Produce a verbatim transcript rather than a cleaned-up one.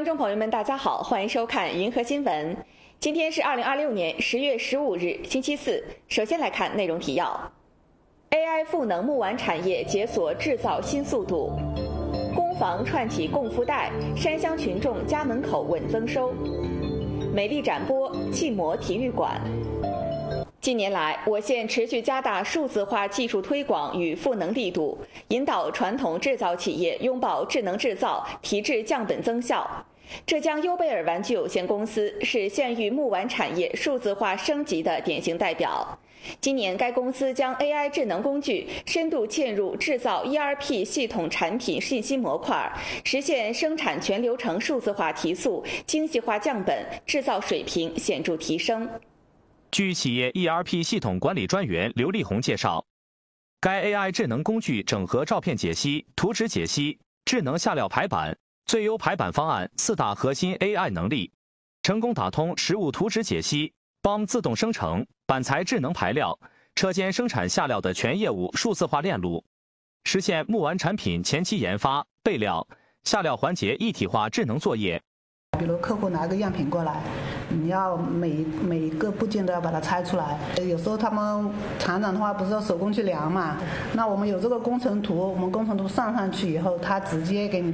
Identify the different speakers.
Speaker 1: 观众朋友们，大家好，欢迎收看银河新闻。今天是二零二六年十月十五日，星期四。首先来看内容提要 ：A I 赋能木碗产业解锁制造新速度；公房串起共富贷，山乡群众家门口稳增收；美丽展播气模体育馆。近年来，我县持续加大数字化技术推广与赋能力度，引导传统制造企业拥抱智能制造，提质降本增效。浙江优贝尔玩具有限公司是县域木碗产业数字化升级的典型代表。今年，该公司将 A I 智能工具深度嵌入制造 E R P 系统产品信息模块，实现生产全流程数字化提速、精细化降本，制造水平显著提升。
Speaker 2: 据企业 E R P 系统管理专员刘立红介绍，该 A I 智能工具整合照片解析、图纸解析、智能下料排版、最优排版方案四大核心 A I 能力，成功打通实物图纸解析、B O M 自动生成、板材智能排料、车间生产下料的全业务数字化链路，实现木碗产品前期研发、备料、下料环节一体化智能作业。
Speaker 3: 比如客户拿个样品过来，你要每每个部件都要把它拆出来。有时候他们厂长的话不是要手工去量嘛，那我们有这个工程图，我们工程图上上去以后，他直接给你